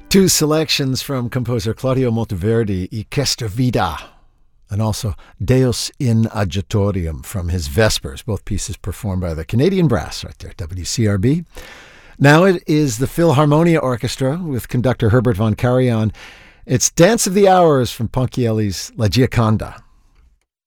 Two selections from composer Claudio Monteverdi, I Questa Vida, and also Deus in Agitatorium from his Vespers, both pieces performed by the Canadian Brass right there, WCRB. Now it is the Philharmonia Orchestra with conductor Herbert von Karajan. It's Dance of the Hours from Ponchielli's La Gioconda.